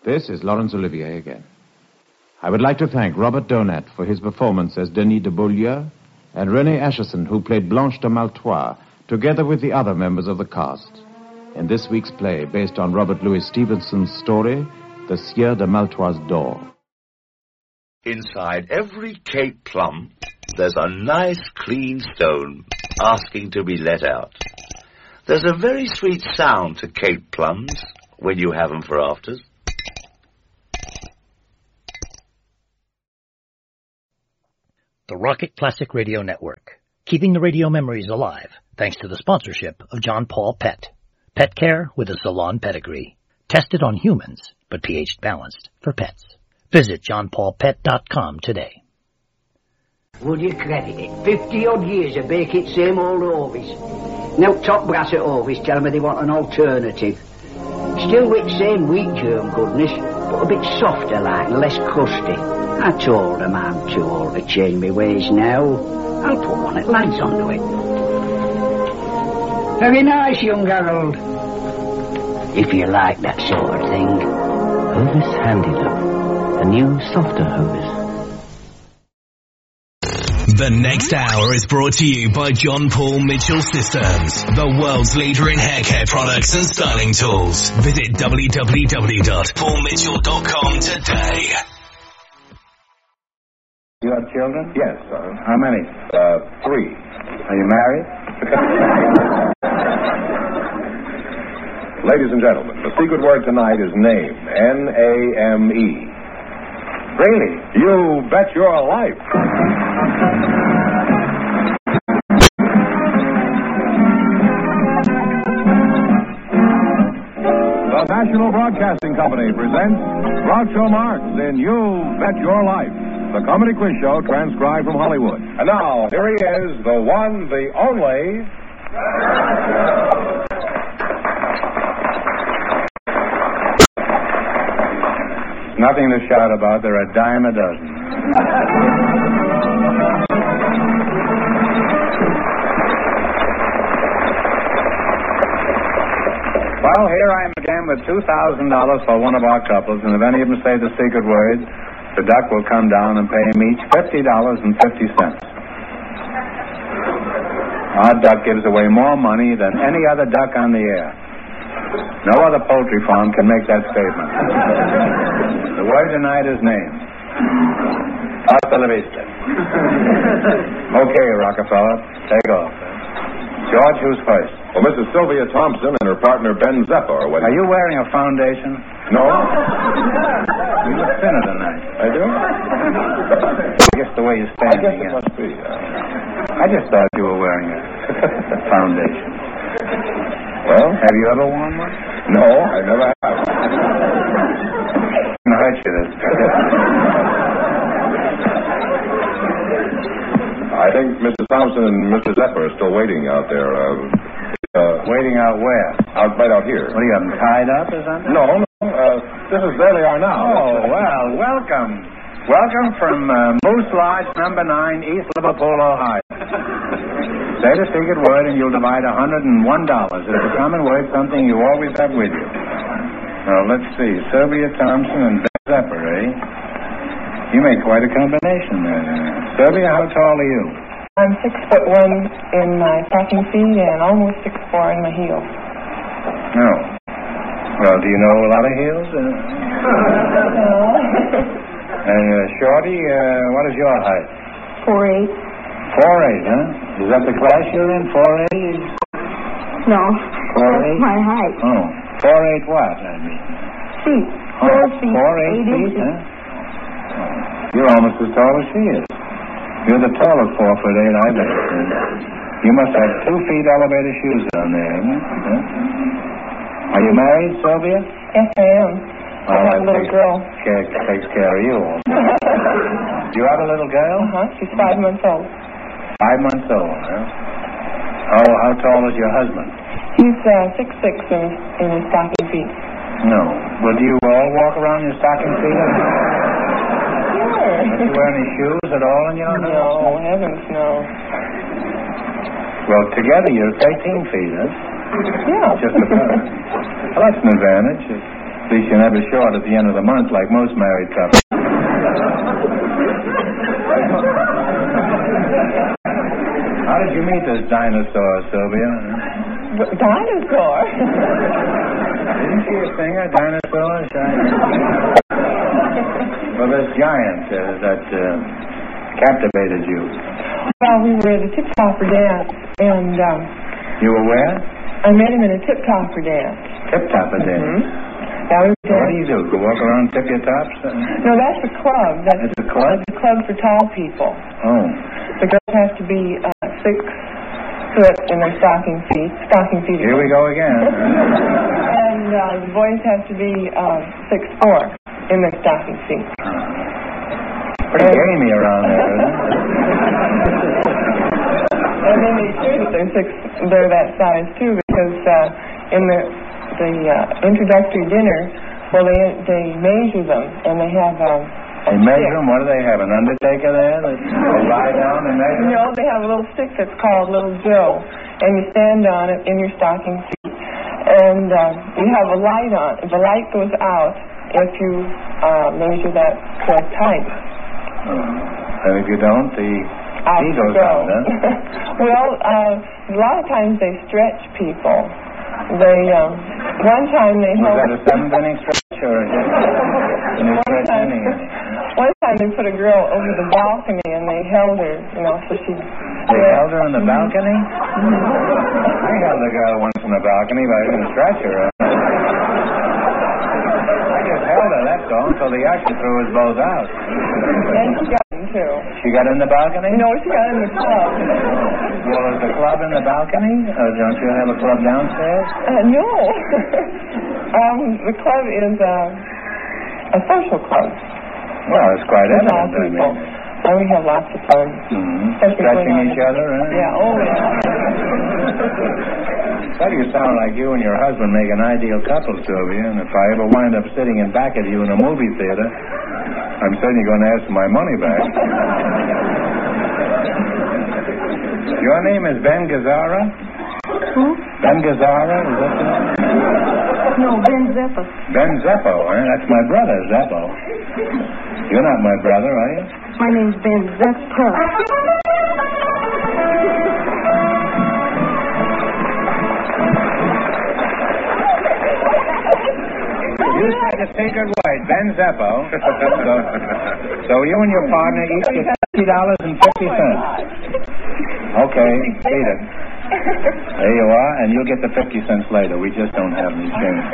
This is Laurence Olivier again. I would like to thank Robert Donat for his performance as Denis de Beaulieu and Renée Acheson, who played Blanche de Maltois, together with the other members of the cast, in this week's play based on Robert Louis Stevenson's story, The Sieur de Maltois' Door. Inside every Cape plum, there's a nice clean stone asking to be let out. There's a very sweet sound to Cape plums when you have them for afters. The Rocket Classic Radio Network, keeping the radio memories alive thanks to the sponsorship of John Paul Pet. Pet care with a salon pedigree. Tested on humans, but pH balanced for pets. Visit johnpaulpet.com today. Would you credit it? 50-odd years of baking same old Ovis. Now top brass at Ovis tell me they want an alternative. Still with same wheat germ goodness, but a bit softer like and less crusty. I told them I'm too old to change my ways now. I'll put one that lands onto it. Very nice, young Harold. If you like that sort of thing. Hovis Handy Look, a new softer Hovis. The next hour is brought to you by John Paul Mitchell Systems, the world's leader in hair care products and styling tools. Visit www.paulmitchell.com today. You have children? Yes, sir. How many? 3. Are you married? Ladies and gentlemen, the secret word tonight is name. N-A-M-E. Really? You bet your life. The National Broadcasting Company presents Groucho Marx in You Bet Your Life, the comedy quiz show transcribed from Hollywood. And now, here he is, the one, the only... Nothing to shout about. They're a dime a dozen. Well, here I am again with $2,000 for one of our couples, and if any of them say the secret word, the duck will come down and pay them each $50.50. Our duck gives away more money than any other duck on the air. No other poultry farm can make that statement. The word tonight is name. Hasta la vista. Okay, Rockefeller, take off. George, who's first? Well, Mrs. Sylvia Thompson and her partner Ben Zeppa are waiting. Are you wearing a foundation? No. You look thinner tonight. I do? I guess the way you're I standing. guess it must be. I just thought you were wearing a foundation. Well? Have you ever worn one? No, I never have. I'll hurt you this I think Mrs. Thompson and Mr. Zeppa are still waiting out there. Waiting out where? Right out here. What, do you have them tied up or something? No. There they are now. Oh, well, welcome. Welcome from Moose Lodge, number 9, East Liverpool, Ohio. Say the secret word and you'll divide $101. It'll come and word something you always have with you. Now, let's see. Sylvia Thompson and Ben Zeppa, eh? You make quite a combination there. Sylvia, how tall are you? I'm 6'1" in my stocking feet and almost 6'4" in my heels. Oh. Well, do you know a lot of heels? And Shorty, what is your height? 4'8". 4'8", huh? Is that the class you're in, 4'8"? No. 4'8"? That's my height. Oh. 4'8" what, I mean? Feet. 4 feet. 4'8" feet, inches. huh? You're almost as tall as she is. You're the tallest 4'8" I've ever seen. You must have 2 feet elevator shoes on there, haven't you? Huh? Are you married, Sylvia? Yes, I am. I have a little girl. Takes care of you. Do you have a little girl? Uh-huh. She's 5 months old. 5 months old, huh? How tall is your husband? He's 6'6" in his stocking feet. No. Well, do you all walk around in your stocking feet? Sure. Do you wear any shoes at all in your house? No, heavens, no. Well, together you're 13 feet, huh? Yeah. Just a pair. Well, that's an advantage. At least you're never short at the end of the month like most married couples. How did you meet this dinosaur, Sylvia? Dinosaur? Didn't she sing a dinosaur? Well, this giant that captivated you. Well, we were at a tip-topper dance, and You were where? I met him in a tip-topper dance. Tip-topper dance? Mm-hmm. Yeah, we were What do you do? Go walk around tip your tops? No, that's a club. It's a club? It's a club for tall people. Oh. The girls have to be 6 foot in their stocking feet. Here we go again. And the boys have to be 6'4" in their stocking feet. Pretty gamey around there, isn't it? And then they say that they're that size too, because in the introductory dinner, well, they measure them, and they have They measure them? What do they have, an undertaker there? They lie down and measure? No, they have a little stick that's called Little Joe, and you stand on it in your stocking feet, and you have a light on. The light goes out if you measure that correct height. And if you don't, the he goes out, huh? Well, a lot of times they stretch people. They, one time they held... Was that a 7-inning stretch, or just... One time they put a girl over the balcony and they held her, so she... They held her on the balcony? I held a girl once on the balcony, but I didn't stretch her. I just held her, that's all, until the usher threw us both out. And she got in, too. She got in the balcony? No, she got in the club. Well, is the club in the balcony? Don't you have a club downstairs? No. The club is a social club. Well, it's quite evident. And we have lots of fun. Stretching each other, huh? Yeah, oh, yeah. Well, you sound like you and your husband make an ideal couple, Sylvia, and if I ever wind up sitting in back of you in a movie theater, I'm certainly going to ask for my money back. Your name is Ben Gazzara? Who? Ben Gazzara, is that the name? No, Ben Zeppo. Ben Zeppo, eh? That's my brother, Zeppo. You're not my brother, are you? My name's Ben Zeppo. You said a secret word, Ben Zeppo. So you and your partner each get $50.50. Okay, beat it. There you are, and you'll get the 50 cents later. We just don't have any change.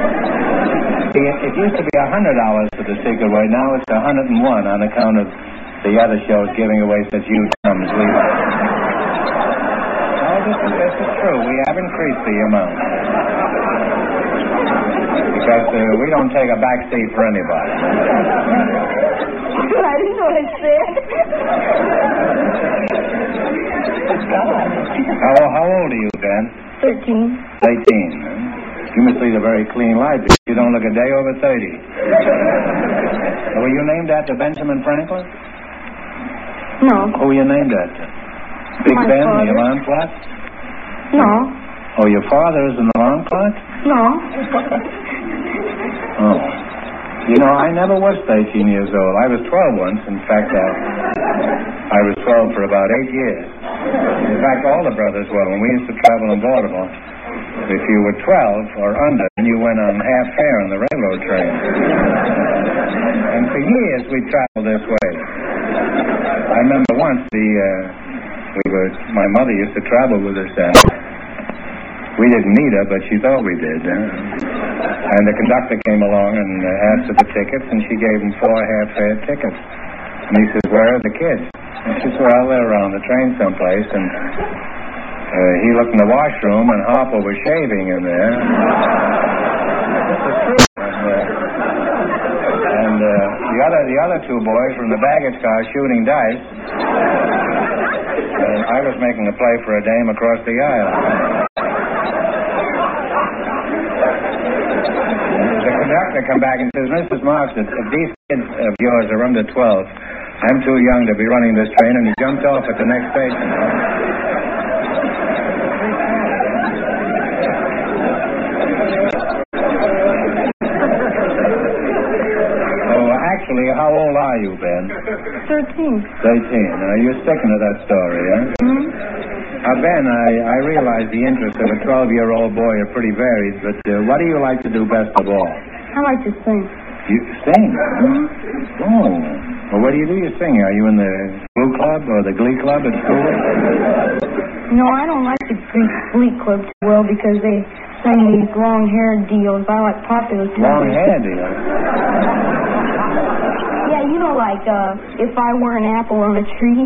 It used to be $100 for the secret word. Now it's $101 on account of the other shows giving away such huge sums. This is true. We have increased the amount. Because we don't take a back seat for anybody. I didn't know what I said. How old are you, Ben? 13. 18. You must lead a very clean life. You don't look a day over 30. Were you named after Benjamin Franklin? No. Who were you named after? Big My Ben, father. the alarm clock? No. Oh, your father is an alarm clock? No. Oh. You know, I never was 13 years old. I was 12 once. In fact, I was 12 for about 8 years. In fact, all the brothers were. When we used to travel in Baltimore, if you were 12 or under, then you went on half fare on the railroad train. And for years, we traveled this way. I remember once my mother used to travel with us, and we didn't need her, but she thought we did. And the conductor came along and asked for the tickets, and she gave him 4 half-fare tickets. And he says, "Where are the kids?" And she said, "Well, they're around the train someplace." And he looked in the washroom, and Harper was shaving in there. This is true. And the other 2 boys were in the baggage car shooting dice. I was making a play for a dame across the aisle. The conductor come back and says, "Mrs. Marks, if these kids of yours are under 12, I'm too young to be running this train," and he jumped off at the next station. actually, how old are you, Ben? 13. 13. Now, you're sticking to that story, huh? Mm-hmm. Ben, I realize the interests of a 12-year-old boy are pretty varied, but what do you like to do best of all? I like to sing. You sing? Mm-hmm. Oh. Well, what do you do? You sing? Are you in the Glee Club or the Glee Club at school? No, I don't like the Glee Club too well because they sing these long hair deals. I like popular singers. Long hair deals? Yeah, you know, like, if I were an apple on a tree.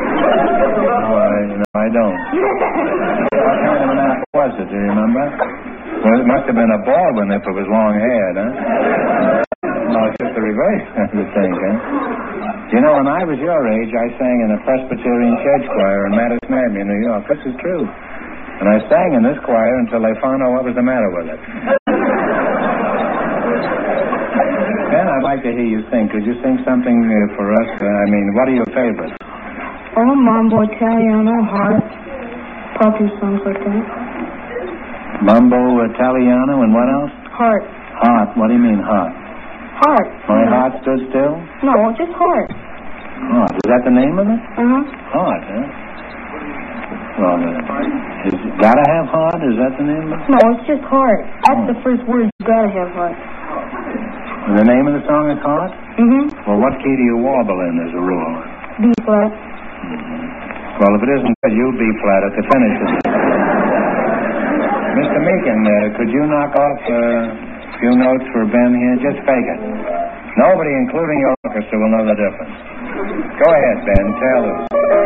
No, I don't. What kind of an apple was it? Do you remember? Well, it must have been a Baldwin if it was long-haired, huh? No, it's just the reverse, I would think, huh? You know, when I was your age, I sang in a Presbyterian church choir in Madison Avenue, New York. This is true. And I sang in this choir until they found out what was the matter with it. Ben, I'd like to hear you sing. Could you sing something for us? What are your favorites? Oh, Mambo Italiano, Heart. Popular songs like that. Mambo Italiano and what else? Heart. Heart. What do you mean, heart? Heart. My heart stood still? No, just Heart. Heart. Is that the name of it? Uh-huh. Heart, huh? Well, is Gotta Have Heart? Is that the name of it? No, it's just Heart. That's the first word. You gotta have Heart. And the name of the song is Heart? Mm-hmm. Well, what key do you warble in as a rule? B flat. Well, if it isn't good, you'll B flat at the finish. Mr. Meakin, could you knock off a few notes for Ben here? Just fake it. Nobody, including your orchestra, will know the difference. Go ahead, Ben. Tell us.